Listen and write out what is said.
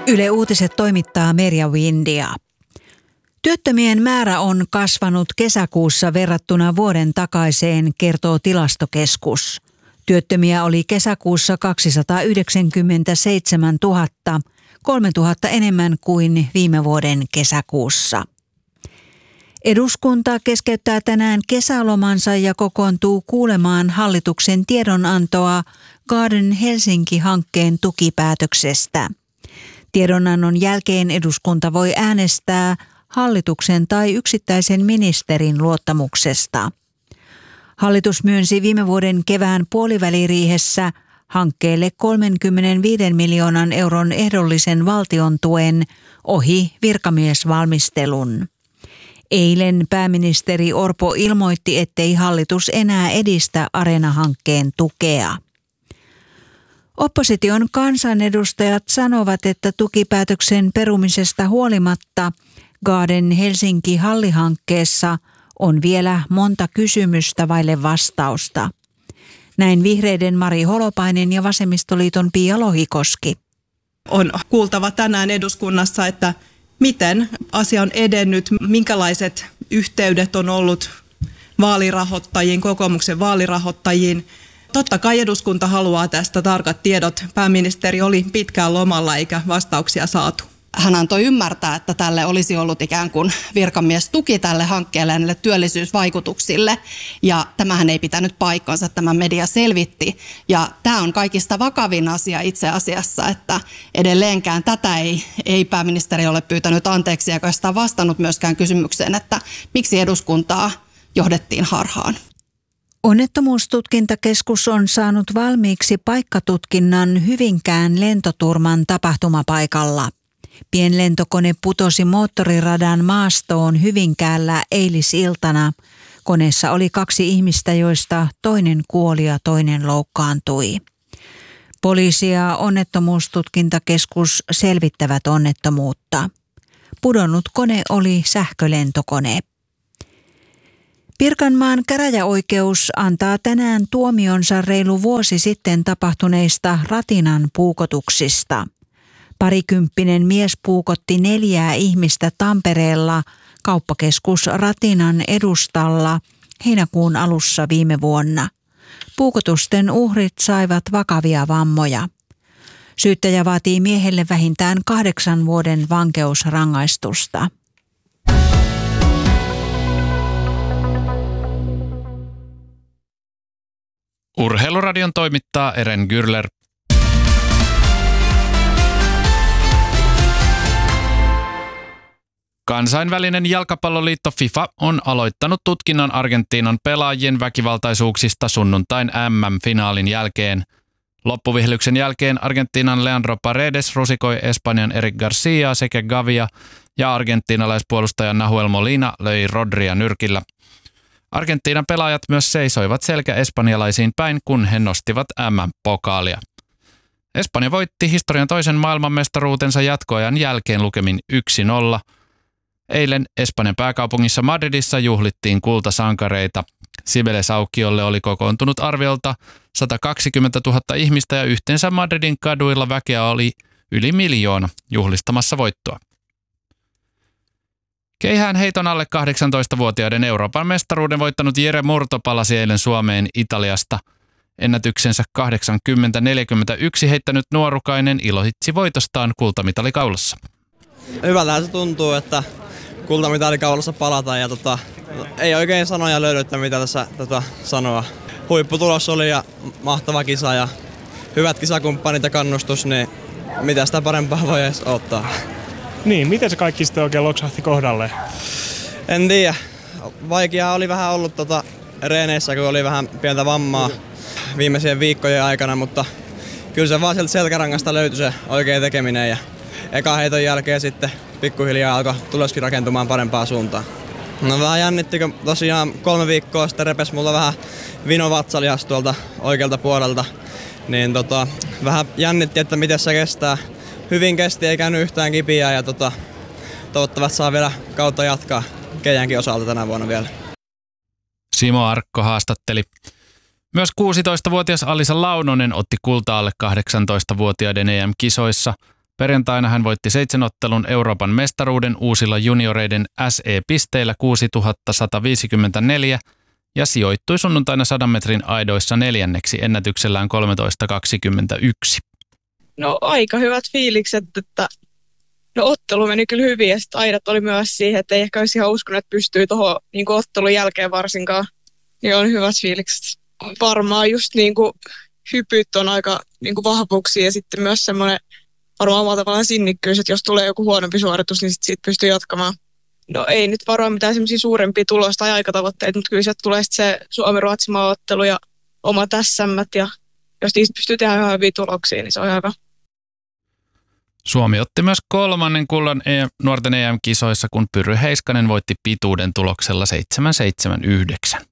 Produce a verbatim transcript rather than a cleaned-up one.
Yle Uutiset toimittaa Merja Windia. Työttömien määrä on kasvanut kesäkuussa verrattuna vuoden takaiseen, kertoo Tilastokeskus. Työttömiä oli kesäkuussa kaksisataayhdeksänkymmentäseitsemäntuhatta, kolmetuhatta enemmän kuin viime vuoden kesäkuussa. Eduskunta keskeyttää tänään kesälomansa ja kokoontuu kuulemaan hallituksen tiedonantoa Garden Helsinki-hankkeen tukipäätöksestä. Tiedonannon jälkeen eduskunta voi äänestää hallituksen tai yksittäisen ministerin luottamuksesta. Hallitus myönsi viime vuoden kevään puoliväliriihessä hankkeelle kolmekymmentäviisi miljoonan euron ehdollisen valtion tuen ohi virkamiesvalmistelun. Eilen pääministeri Orpo ilmoitti, ettei hallitus enää edistä Areena-hankkeen tukea. Opposition kansanedustajat sanovat, että tukipäätöksen perumisesta huolimatta Garden Helsinki-hallihankkeessa on vielä monta kysymystä vaille vastausta. Näin vihreiden Mari Holopainen ja vasemmistoliiton Pia Lohikoski. On kuultava tänään eduskunnassa, että miten asia on edennyt, minkälaiset yhteydet on ollut vaalirahoittajiin, kokoomuksen vaalirahoittajiin. Totta kai eduskunta haluaa tästä tarkat tiedot. Pääministeri oli pitkään lomalla eikä vastauksia saatu. Hän antoi ymmärtää, että tälle olisi ollut ikään kuin virkamiestuki tälle hankkeelle ja näille työllisyysvaikutuksille. Ja tämähän ei pitänyt paikkansa, tämä media selvitti. Ja tämä on kaikista vakavin asia itse asiassa, että edelleenkään tätä ei, ei pääministeri ole pyytänyt anteeksi, eikä sitä vastannut myöskään kysymykseen, että miksi eduskuntaa johdettiin harhaan. Onnettomuustutkintakeskus on saanut valmiiksi paikkatutkinnan Hyvinkään lentoturman tapahtumapaikalla. Pienlentokone putosi moottoriradan maastoon Hyvinkäällä eilisiltana. Koneessa oli kaksi ihmistä, joista toinen kuoli ja toinen loukkaantui. Poliisi ja onnettomuustutkintakeskus selvittävät onnettomuutta. Pudonnut kone oli sähkölentokone. Pirkanmaan käräjäoikeus antaa tänään tuomionsa reilu vuosi sitten tapahtuneista ratinan puukotuksista. Parikymppinen mies puukotti neljää ihmistä Tampereella kauppakeskus Ratinan edustalla heinäkuun alussa viime vuonna. Puukotusten uhrit saivat vakavia vammoja. Syyttäjä vaatii miehelle vähintään kahdeksan vuoden vankeusrangaistusta. Urheiluradion toimittaa Eren Gürler. Kansainvälinen jalkapalloliitto FIFA on aloittanut tutkinnan Argentiinan pelaajien väkivaltaisuuksista sunnuntain M M-finaalin jälkeen. Loppuvihlyksen jälkeen Argentiinan Leandro Paredes rusikoi Espanjan Eric Garcia sekä Gavia ja argentiinalaispuolustaja Nahuel Molina löi Rodria nyrkillä. Argentiinan pelaajat myös seisoivat selkä espanjalaisiin päin, kun he nostivat M M-pokaalia. Espanja voitti historian toisen maailmanmestaruutensa jatkoajan jälkeen lukemin yksi nolla. Eilen Espanjan pääkaupungissa Madridissa juhlittiin kultasankareita. Cibeles-aukiolle oli kokoontunut arviolta sata kaksikymmentätuhatta ihmistä ja yhteensä Madridin kaduilla väkeä oli yli miljoona juhlistamassa voittoa. Keihään heiton alle kahdeksantoistavuotiaiden Euroopan mestaruuden voittanut Jere Murto palasi eilen Suomeen Italiasta. Ennätyksensä kahdeksankymmentä neljäkymmentäyksi heittänyt nuorukainen ilohitsi voitostaan kultamitali kaulassa. Hyvältähän se tuntuu, että kultamitali kaulassa palataan ja tota, ei oikein sanoja löydy, että mitä tässä tota, sanoa. Huipputulos oli ja mahtava kisa ja hyvät kisakumppanit ja kannustus, niin mitä sitä parempaa voi edes ottaa. Niin, miten se kaikki sitten oikein loksahti kohdalle? En tiedä. Vaikeaa oli vähän ollut tota reeneissä, kun oli vähän pientä vammaa viimeisien viikkojen aikana, mutta kyllä se vaan sieltä selkärangasta löytyi se oikea tekeminen ja eka heiton jälkeen sitten pikkuhiljaa alkoi tuloskin rakentumaan parempaan suuntaan. No vähän jännitti, kun tosiaan kolme viikkoa sitten repesi mulla vähän vinovatsalihas tuolta oikealta puolelta, niin tota, vähän jännitti, että miten se kestää. Hyvin kesti, ei käynyt yhtään kipiää ja tota, toivottavasti saa vielä kautta jatkaa Keijänkin osalta tänä vuonna vielä. Simo Arkko haastatteli. Myös kuusitoistavuotias Alisa Launonen otti kultaa alle kahdeksantoistavuotiaiden E M-kisoissa. Perjantaina hän voitti seitsemänottelun Euroopan mestaruuden uusilla junioreiden S E-pisteillä kuusituhatta sata viisikymmentäneljä ja sijoittui sunnuntaina sadan metrin aidoissa neljänneksi ennätyksellään kolmetoista kaksikymmentäyksi. No aika hyvät fiilikset, että no ottelu meni kyllä hyvin ja sitten aidat oli myös siihen, että ei ehkä olisi ihan uskonut, että pystyy tuohon niin ottelun jälkeen varsinkaan. Niin on hyvät fiilikset. Varmaan just niin kuin hypyt on aika niin kuin vahvuuksia ja sitten myös semmoinen varmaan omalla tavallaan sinnikkyys, että jos tulee joku huonompi suoritus, niin sitten siitä pystyy jatkamaan. No ei nyt varmaan mitään semmoisia suurempia tulosta tai aikatavoitteita, mutta kyllä sieltä tulee sitten se Suomi-Ruotsi-maaottelu ja omat S M:t ja jos niistä pystyy tehdä ihan hyviä tuloksia, niin se on hyvä. Suomi otti myös kolmannen kullan nuorten E M-kisoissa, kun Pyry Heiskanen voitti pituuden tuloksella seitsemän seitsemän yhdeksän.